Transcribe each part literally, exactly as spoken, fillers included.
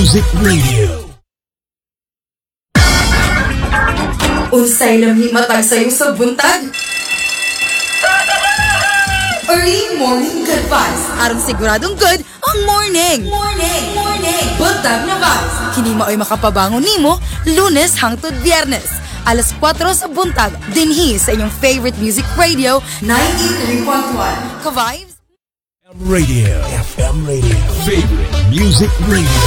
Music Radio. Unsay lamhi matag sayo sa buntag? Early morning good vibes. Aron siguradong good ang morning. Morning, morning. Buntag na vibes. Kini mao'y makapabangon nimo Lunes hangtod Biyernes. Alas kwatro sa buntag, dinhi sa inyong favorite music radio, ninety-three point one. Ka-vibes? Radio. F M Radio. Favorite music radio.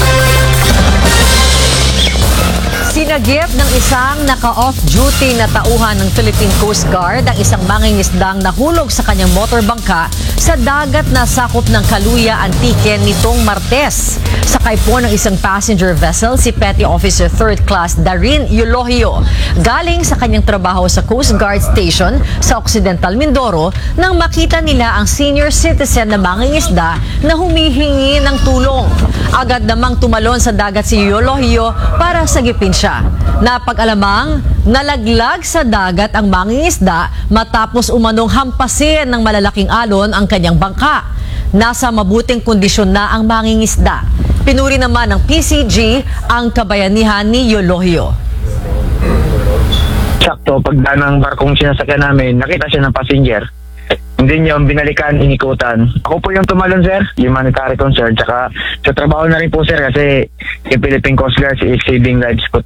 Sinagip ng isang naka-off-duty na tauhan ng Philippine Coast Guard ang isang mangingisdang nahulog sa kanyang motorbangka sa dagat na sakop ng Kaluya, Antique nitong Martes. Sakay po ng isang passenger vessel si Petty Officer third Class Darin Eulogio. Galing sa kanyang trabaho sa Coast Guard Station sa Occidental Mindoro nang makita nila ang senior citizen na mangingisda na humihingi ng tulong. Agad namang tumalon sa dagat si Eulogio para sagipin siya. Napag-alamang nalaglag sa dagat ang mangingisda matapos umanong hampasin ng malalaking alon ang kanyang bangka. Nasa mabuting kondisyon na ang mangingisda. Pinuri naman ng P C G ang kabayanihan ni Eulogio. Sakto, pagdaan ng barkong sinasakyan namin, nakita siya ng passenger. Hindi niyo binalikan, inikutan. Ako po yung tumalon, sir. Humanitarian concern. Tsaka sa trabaho na rin po, sir, kasi yung Philippine Coast Guard is saving lives po.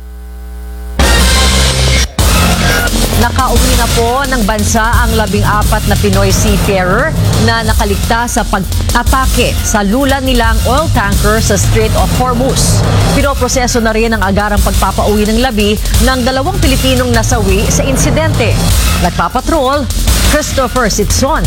Nakauwi na po ng bansa ang labing apat na Pinoy seafarer na nakaligtas sa pag-atake sa lula nilang oil tanker sa Strait of Hormuz. Pinoproseso na rin ang agarang pagpapauwi ng labi ng dalawang Pilipinong nasawi sa insidente. Nagpapatrol, Christopher Sitson.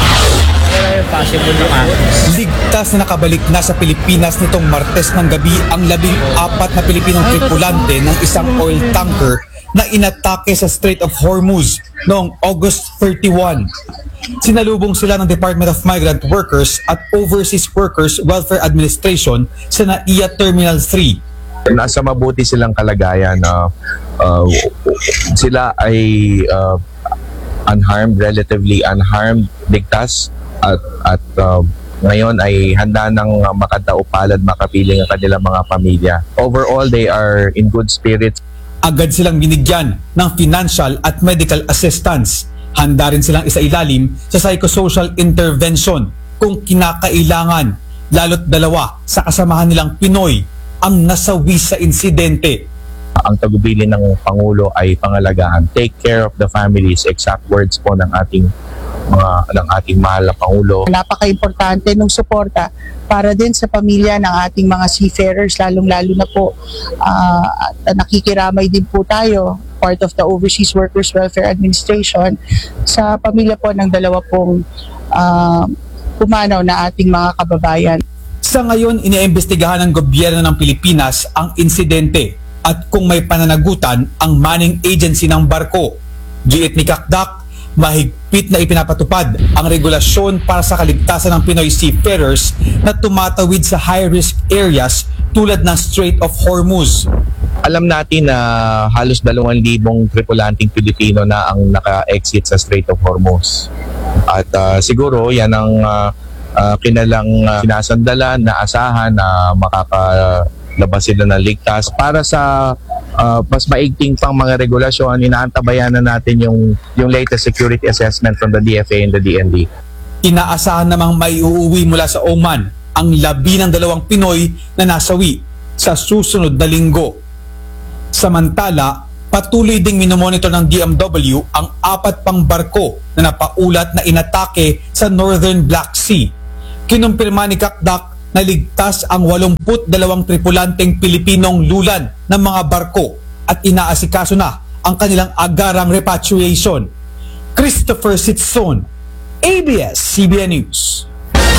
Ligtas na nakabalik na sa Pilipinas nitong Martes ng gabi ang labing apat na Pilipinong tripulante ng isang oil tanker na inatake sa Strait of Hormuz noong August thirty-first. Sinalubong sila ng Department of Migrant Workers at Overseas Workers Welfare Administration sa NAIA Terminal three. Nasa mabuti silang kalagayan na uh, uh, sila ay uh, unharmed, relatively unharmed, ligtas at, at uh, ngayon ay handa ng makadaupalad, makapiling ang kanilang mga pamilya. Overall, they are in good spirits. Agad silang binigyan ng financial at medical assistance. Handa rin silang isailalim sa psychosocial intervention kung kinakailangan, lalo't dalawa sa kasamahan nilang Pinoy ang nasawi sa insidente. Ang tagubilin ng Pangulo ay pangalagaan. Take care of the families. Exact words po ng ating mga ng ating mahal na Pangulo. Napaka-importante ng suporta para din sa pamilya ng ating mga seafarers, lalong-lalo na po uh, at nakikiramay din po tayo, part of the Overseas Workers Welfare Administration, sa pamilya po ng dalawa pong uh, pumanaw na ating mga kababayan. Sa ngayon, iniimbestigahan ng gobyerno ng Pilipinas ang insidente at kung may pananagutan ang manning agency ng barko. Giit ni Kakdak, mahigpit na ipinapatupad ang regulasyon para sa kaligtasan ng Pinoy seafarers na tumatawid sa high-risk areas tulad ng Strait of Hormuz. Alam natin na halos dalawang libong tripulanting Pilipino na ang naka-exit sa Strait of Hormuz. At uh, siguro yan ang uh, uh, kinalang uh, sinasandalan na asahan na makakalabas sila ng ligtas. Para sa Uh, mas maigting pang mga regulasyon, inaantabayan na natin yung, yung latest security assessment from the D F A and the D N D. Inaasahan namang may uuwi mula sa Oman ang labi ng dalawang Pinoy na nasawi sa susunod na linggo. Samantala, patuloy ding minomonitor ng D M W ang apat pang barko na napaulat na inatake sa Northern Black Sea. Kinumpirma ni Kakdak na ligtas ang walumput dalawang tripulanteng Pilipinong lulan ng mga barko at inaasikaso na ang kanilang agarang repatriation. Christopher Sitson, A B S C B N News.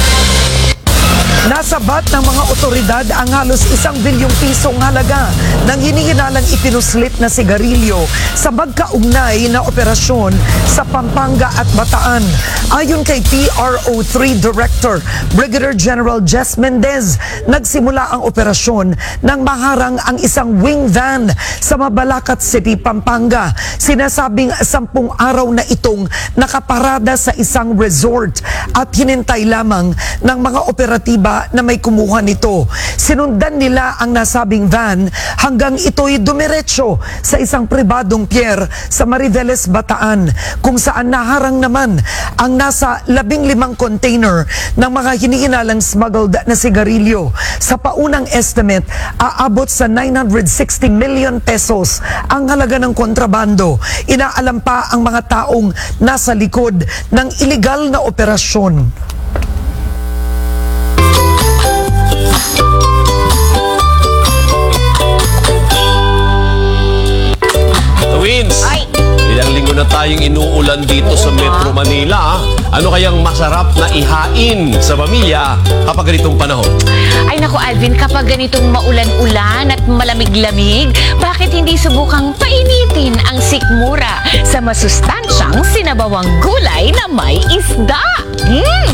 Nasabat ng mga otoridad ang halos isang bilyong pisong halaga ng hinihinalang ipinuslit na sigarilyo sa magkaugnay na operasyon sa Pampanga at Bataan. Ayon kay P R O three Director Brigadier General Jess Mendez, nagsimula ang operasyon nang maharang ang isang wing van sa Mabalacat City, Pampanga. Sinasabing sampung araw na itong nakaparada sa isang resort at hinintay lamang ng mga operatiba iba na may kumuha nito. Sinundan nila ang nasabing van hanggang ito'y dumiretso sa isang pribadong pier sa Mariveles, Bataan, kung saan naharang naman ang nasa labing limang container ng mga hinihinalang smuggled na sigarilyo. Sa paunang estimate, aabot sa nine hundred sixty million pesos ang halaga ng kontrabando. Inaalam pa ang mga taong nasa likod ng iligal na operasyon. Twins, ilang linggo na tayong inuulan dito sa Metro Manila. Ano kayang masarap na ihain sa pamilya kapag ganitong panahon? Ay naku Alvin, kapag ganitong maulan-ulan at malamig-lamig, bakit hindi subukang painitin ang sikmura sa masustansyang sinabawang gulay na may isda? Hmm!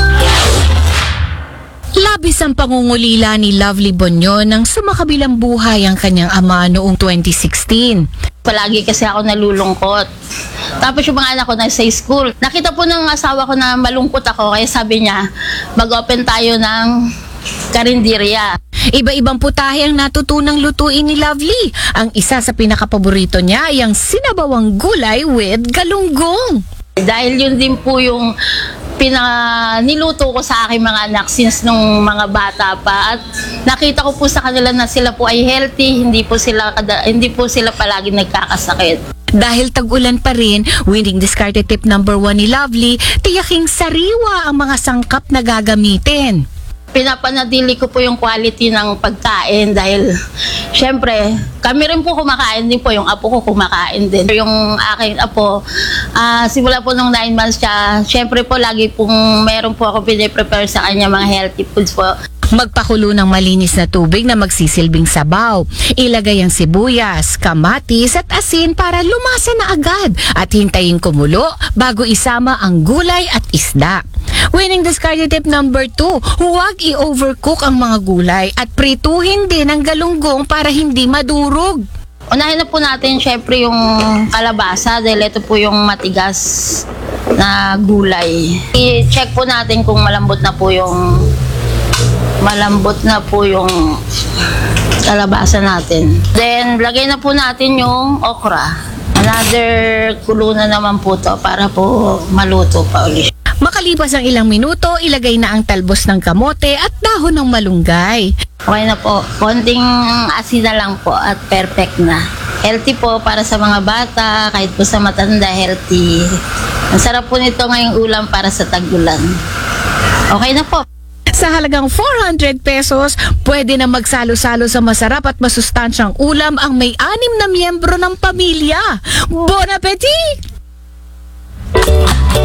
Labis ang pangungulila ni Lovely Bonyo nang sumakabilang buhay ang kanyang ama noong twenty sixteen. Palagi kasi ako nalulungkot. Tapos yung mga anak ko nasa school. Nakita po ng asawa ko na malungkot ako, kaya sabi niya, mag-open tayo ng karinderya. Iba-ibang putahe ang natutunang lutuin ni Lovely. Ang isa sa pinakapaborito niya ay ang sinabawang gulay with galunggong. Dahil yun din po yung pinaniluto ko sa aking mga anak since nung mga bata pa, at nakita ko po sa kanila na sila po ay healthy, hindi po sila hindi po sila palagi nagkakasakit. Dahil tag-ulan pa rin, winning discarded tip number one ni Lovely, tiyaking sariwa ang mga sangkap na gagamitin. Pinapanatili ko po yung quality ng pagkain dahil syempre kami rin po kumakain din po, yung apo ko kumakain din. Yung aking apo, uh, simula po nung nine months siya, syempre po lagi pong meron po ako piniprepare sa kanya mga healthy foods po. Magpakulo ng malinis na tubig na magsisilbing sabaw. Ilagay ang sibuyas, kamatis at asin para lumasa na agad at hintayin kumulo bago isama ang gulay at isda. Winning discarded tip number two, huwag i-overcook ang mga gulay at prituhin din ang galunggong para hindi madurog. Unahin na po natin syempre yung kalabasa dahil ito po yung matigas na gulay. I-check po natin kung malambot na po yung malambot na po yung kalabasa natin. Then, lagay na po natin yung okra. Another kulo na naman po to para po maluto pa ulit. Makalipas ang ilang minuto, ilagay na ang talbos ng kamote at dahon ng malunggay. Okay na po. Konting asin na lang po at perfect na. Healthy po para sa mga bata, kahit po sa matanda, healthy. Ang sarap po nito ngayong ulam para sa tag-ulan. Okay na po. Sa halagang four hundred pesos, pwede na magsalo-salo sa masarap at masustansyang ulam ang may anim na miyembro ng pamilya. Bon appetit!